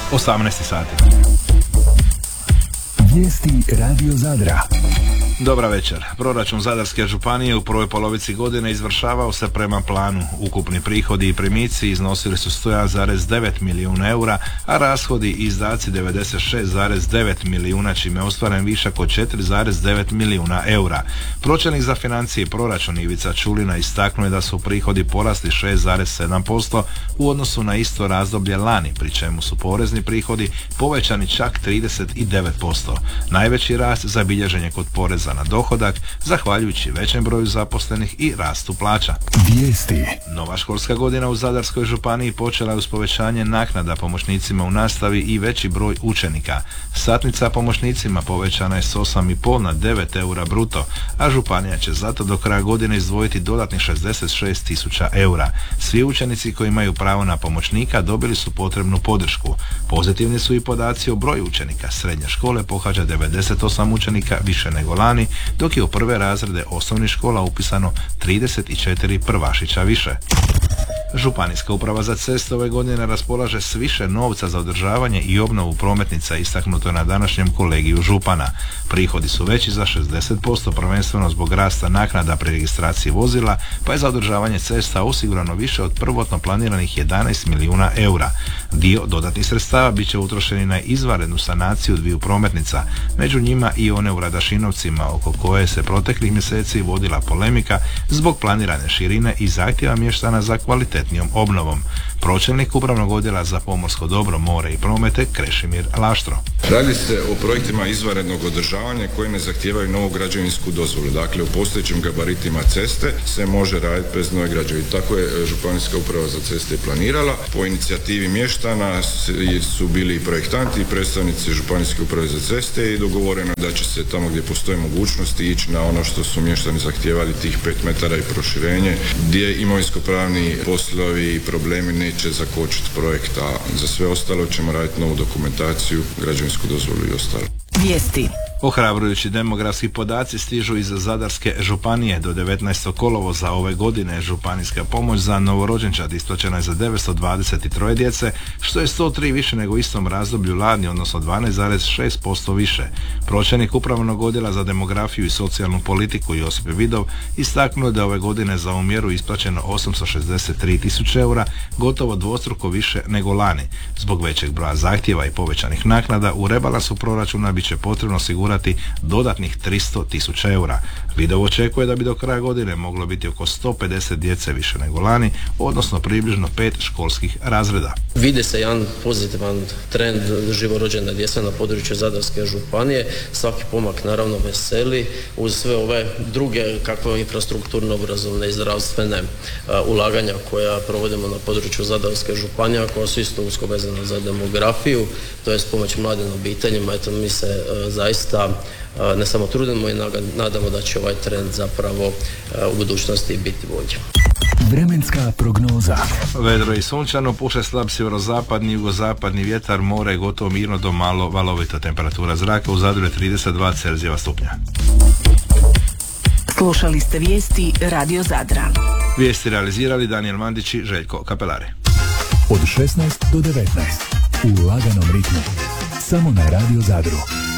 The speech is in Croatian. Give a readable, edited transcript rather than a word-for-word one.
18 sati. Vijesti Radio Zadra. Dobra večer. Proračun Zadarske županije u prvoj polovici godine izvršavao se prema planu. Ukupni prihodi i primici iznosili su 101,9 milijuna eura, a rashodi i izdaci 96,9 milijuna, čime je ostvaren višak od 4,9 milijuna eura. Pročelnik za financije i proračun Ivica Čulina istaknuo je da su prihodi porasli 6,7% u odnosu na isto razdoblje lani, pri čemu su porezni prihodi povećani čak 39%. Najveći rast zabilježen je kod poreza na dohodak, zahvaljujući većem broju zaposlenih i rastu plaća. Vijesti. Nova školska godina u Zadarskoj županiji počela je uz povećanje naknada pomoćnicima u nastavi i veći broj učenika. Satnica pomoćnicima povećana je s 8,5 na 9 eura bruto, a županija će zato do kraja godine izdvojiti dodatnih 66.000 eura. Svi učenici koji imaju pravo na pomoćnika dobili su potrebnu podršku. Pozitivni su i podaci o broju učenika. Srednje škole pohađa 98 učenika više nego lani, dok je u prve razrede osnovnih škola upisano 34 prvašića više. Županijska uprava za ceste ove godine raspolaže s više novca za održavanje i obnovu prometnica, istaknuto je na današnjem kolegiju župana. Prihodi su veći za 60%, prvenstveno zbog rasta naknada pri registraciji vozila, pa je za održavanje cesta osigurano više od prvotno planiranih 11 milijuna eura. Dio dodatnih sredstava bit će utrošeni na izvanrednu sanaciju dviju prometnica, među njima i one u Radašinovcima, oko koje se proteklih mjeseci vodila polemika zbog planirane širine i zahtjeva mještana za kvalitetnijom obnovom. Pročelnik upravnog odjela za pomorsko dobro, more i promete Krešimir Laštro. Radi se o projektima izvanrednog održavanja koji ne zahtijevaju novu građevinsku dozvolu. Dakle, u postojećim gabaritima ceste se može raditi bez nove građevine. Tako je Županijska uprava za ceste planirala. Po inicijativi mještana su bili i projektanti i predstavnici Županijske uprave za ceste i dogovoreno da će se tamo gdje postoje mogućnosti ići na ono što su mještani zahtijevali, tih 5 metara i proširenje, gdje imovinsko-pravni poslovi i problemi neće zakočiti projekt, a za sve ostalo ćemo raditi novu dokumentaciju, građevinsku dozvolu i ostalo. Vijesti. Ohrabrujući demografski podaci stižu iz Zadarske županije. Do 19. kolovoza ove godine županijska pomoć za novorođenčad isplaćena je za 923 djece, što je 103 više nego u istom razdoblju lani, odnosno 12,6% više. Pročelnik upravnog odjela za demografiju i socijalnu politiku Josip Vidov istaknuo je da ove godine za ovu mjeru isplaćeno 863.000 eura, gotovo dvostruko više nego lani. Zbog većeg broja zahtjeva i povećanih naknada u rebalansu proračuna bit će potrebno osigurati dodatnih 300.000 eura. Vidov očekuje da bi do kraja godine moglo biti oko 150 djece više nego lani, odnosno približno 5 školskih razreda. Vidi se jedan pozitivan trend živorođene djece na području Zadarske županije. Svaki pomak naravno veseli uz sve ove druge kakve infrastrukturno, obrazovne i zdravstvene ulaganja koja provodimo na području Zadarske županije, koja su isto usko vezana za demografiju, to je pomoć mladim obiteljima. Eto, mi se zaista ne samo trudimo i nadamo da će ovaj trend zapravo u budućnosti biti bolji. Vremenska prognoza. Vedro i sunčano, puše slab sjeverozapadni, jugozapadni vjetar, more je gotovo mirno do malo valovita. Temperatura zraka u Zadru je 32 Celzijeva stupnja. Slušali ste vijesti Radio Zadra. Vijesti realizirali Danijel Mandić i Željko Kapelari. Od 16 do 19 u laganom ritmu. Samo na Radio Zadru.